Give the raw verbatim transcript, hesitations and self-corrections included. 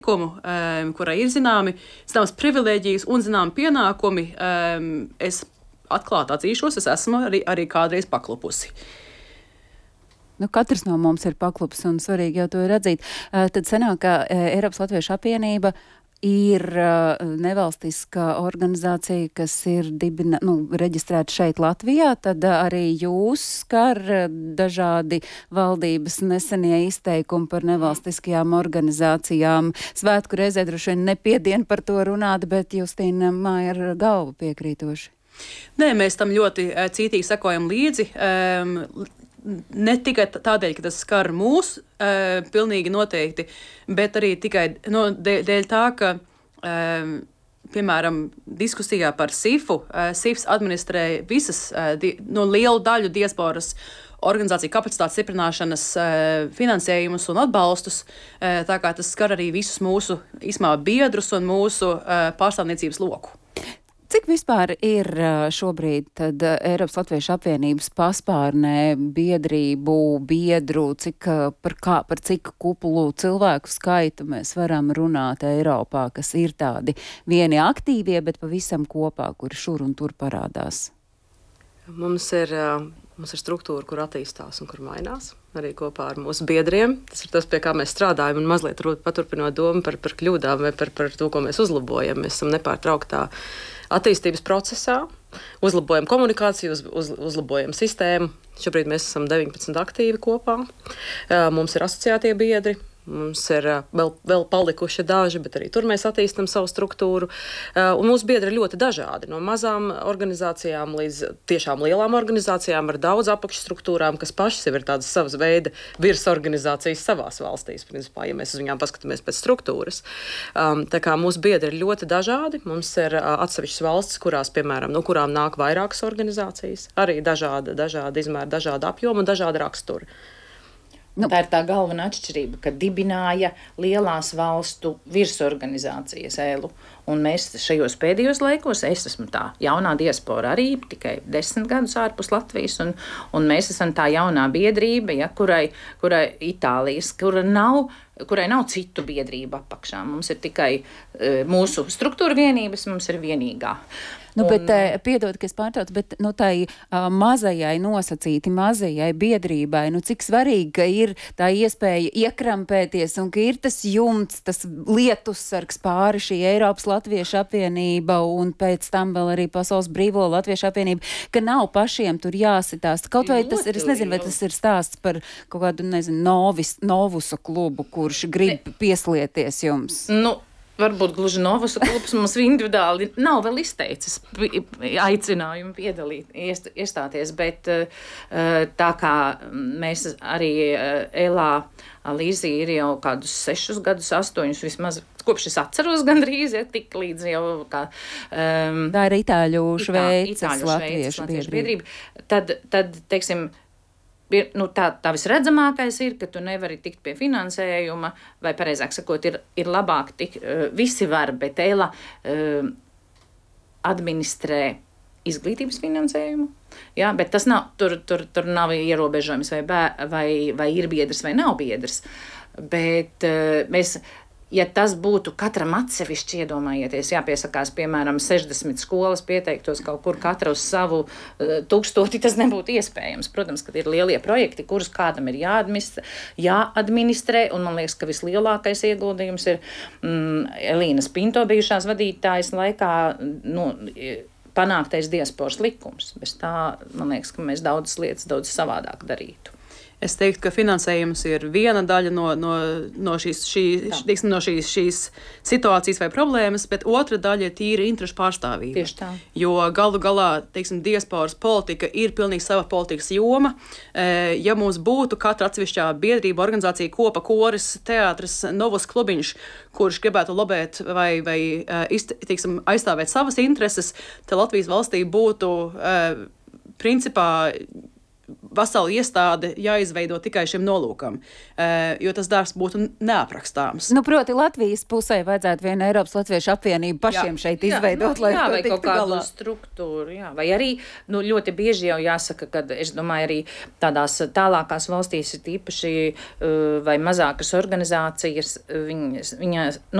um, kurai ir zināmi, zināmas privilēģijas un zināmi pienākumi. Um, es atklāti atzīšos, es esmu arī, arī kādreiz paklupusi. Nu, katrs no mums ir paklupis un svarīgi jau to ir atzīt. Uh, tad sanāk, ka uh, Eiropas Latviešu apvienība ir uh, nevalstiska organizācija, kas ir dibina, nu, reģistrēta šeit Latvijā, tad uh, arī jūs skar uh, dažādi valdības nesenie izteikumi par nevalstiskajām organizācijām. Svētku reizē droši vien nepiedien par to runāt, bet Justīna māja ar galvu piekrītoši. Nē, mēs tam ļoti uh, cītīgi sekojam līdzi. Um, Ne tikai tādēļ, ka tas skar mūs, uh, pilnīgi noteikti, bet arī tikai no, dēļ, dēļ tā, ka, uh, piemēram, diskusijā par SIFu, uh, SIFs administrē visas, uh, di, no lielu daļu diasporas organizāciju kapacitātes stiprināšanas uh, finansējumus un atbalstus, uh, tā kā tas skar arī visus mūsu īsmā biedrus un mūsu uh, pārstāvniecības loku. Cik vispār ir šobrīd tad Eiropas Latviešu apvienības paspārnē biedrību, biedru, cik, par, kā, par cik kuplu cilvēku skaitu mēs varam runāt Eiropā, kas ir tādi vieni aktīvie, bet pavisam kopā, kuri šur un tur parādās? Mums ir, mums ir struktūra, kur attīstās un kur mainās. Arī kopā ar mūsu biedriem. Tas ir tas, pie kā mēs strādājam, un mazliet paturpinot domu par, par kļūdām vai par, par to, ko mēs uzlabojam. Mēs esam nepārtrauktā attīstības procesā, uzlabojam komunikāciju, uz, uz, uzlabojam sistēmu. Šobrīd mēs esam deviņpadsmit aktīvi kopā. Mums ir asociētie biedri. Mums ir vēl, vēl palikuši daži, bet arī tur mēs attīstam savu struktūru. Un mūsu biedri ir ļoti dažādi. No mazām organizācijām līdz tiešām lielām organizācijām ar daudz apakšstruktūrām, kas pašas ir tādas savas veida virsorganizācijas savās valstīs, principā, ja mēs uz viņām paskatāmies pēc struktūras. Um, tā kā mūsu biedri ir ļoti dažādi. Mums ir uh, atsevišķas valstis, kurās, piemēram, no kurām nāk vairākas organizācijas, arī dažāda, dažāda izmēra, dažāda apjoma un dažāda rakstura. Nu, tā ir tā galvenā atšķirība, ka dibināja lielās valstu virsorganizācijas ēlu. Un mēs šajos pēdējos laikos, es esmu tā jaunā diaspora arī, tikai desmit gadus ārpus Latvijas, un, un mēs esam tā jaunā biedrība, ja, kurai, kurai Itālijas, kura nav, kurai nav citu biedrību apakšā. Mums ir tikai uh, mūsu struktūra vienības, mums ir vienīgā. Nu, bet, un, piedod, ka es pārtraucu, bet nu, tai uh, mazajai nosacīti, mazajai biedrībai, nu, cik svarīgi, ka ir tā iespēja iekrampēties un ka ir tas jumts, tas lietussargs pāri šī Eiropas Latviešu apvienība un pēc tam vēl arī Pasaules Brīvo Latviešu apvienība, ka nav pašiem tur jāsitās. Kaut vai tas ir, es nezinu, vai tas ir stāsts par kaut kādu, nezinu, novis, Novusa klubu, kurš grib pieslieties jums. Nu, varbūt gluži Novusa klubs mums individuāli nav vēl izteicis aicinājumu piedalīt, iest, iestāties, bet tā kā mēs arī Elā Līzī ir jau kādus sešus gadus, astoņus vismaz, kopš es atceros gandrīz, ja tik līdz jau kā... Um, tā ir Itāļu Šveices Itāļu Latviešu Šveices biedrība. Tad, tad, teiksim, Nu, tā, tā visredzamākais ir, ka tu nevari tikt pie finansējuma, vai pareizāk sakot, ir, ir labāk tik, uh, visi var, bet Ela uh, administrē izglītības finansējumu, jā, bet tas nav, tur, tur, tur nav ierobežojums, vai, bē, vai, vai ir biedrs vai nav biedrs, bet uh, mēs... Ja tas būtu katram atsevišķi, iedomājieties, jāpiesakās, piemēram, sešdesmit skolas pieteiktos kaut kur katra uz savu uh, tūkstoti, tas nebūtu iespējams. Protams, ka ir lielie projekti, kurus kādam ir jāadministrē, jāadministrē, un man liekas, ka vislielākais ieguldījums ir mm, Elīnas Pinto bijušās vadītājas laikā, nu, panāktais diasporas likums. Bez tā, man liekas, ka mēs daudzas lietas daudz savādāk darītu. Es teiktu, ka finansējums ir viena daļa no, no, no, šīs, šī, tiksim, no šīs, šīs situācijas vai problēmas, bet otra daļa ir tīra interešu pārstāvība. Tieši tā. Jo galu galā, teiksim, diasporas politika ir pilnīgi sava politikas joma. Ja mums būtu katra atsevišķā biedrība, organizācija, kopa, koris, teātris, Novus klubiņš, kurš gribētu lobēt vai, vai teiksim, aizstāvēt savas intereses, tad Latvijas valstī būtu principā vesela iestāde jāizveido tikai šim nolūkam, jo tas darbs būtu neaprakstāms. Nu, proti, Latvijas pusē vajadzētu vienu Eiropas Latviešu apvienību pašiem jā. šeit izveidot, jā, lai jā, to vai tiktu kaut kādu galā. struktūru, jā. Vai arī, nu, ļoti bieži jau jāsaka, ka, es domāju, arī tādās tālākās valstīs ir īpaši vai mazākas organizācijas, viņas, viņas